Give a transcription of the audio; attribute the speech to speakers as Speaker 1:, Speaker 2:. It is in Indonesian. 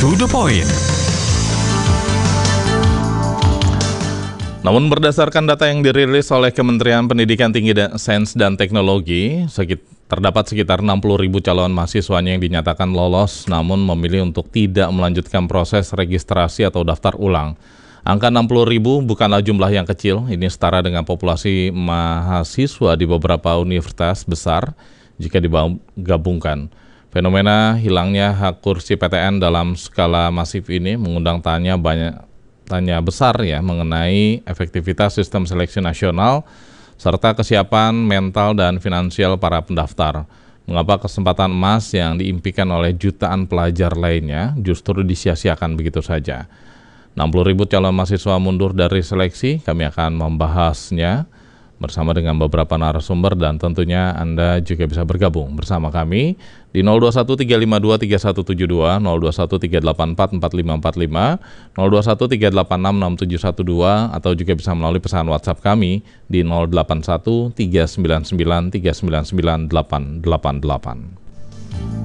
Speaker 1: To the point.
Speaker 2: Namun berdasarkan data yang dirilis oleh Kementerian Pendidikan Tinggi Sains dan Teknologi, terdapat sekitar 60.000 calon mahasiswanya yang dinyatakan lolos namun memilih untuk tidak melanjutkan proses registrasi atau daftar ulang. Angka 60.000 bukanlah jumlah yang kecil, ini setara dengan populasi mahasiswa di beberapa universitas besar jika digabungkan. Fenomena hilangnya hak kursi PTN dalam skala masif ini mengundang tanya besar mengenai efektivitas sistem seleksi nasional serta kesiapan mental dan finansial para pendaftar. Mengapa kesempatan emas yang diimpikan oleh jutaan pelajar lainnya justru disia-siakan begitu saja? 60.000 calon mahasiswa mundur dari seleksi, kami akan membahasnya bersama dengan beberapa narasumber dan tentunya Anda juga bisa bergabung bersama kami di 0213523172, 0213844545, 0213866712 atau juga bisa melalui pesan WhatsApp kami di 081399399888.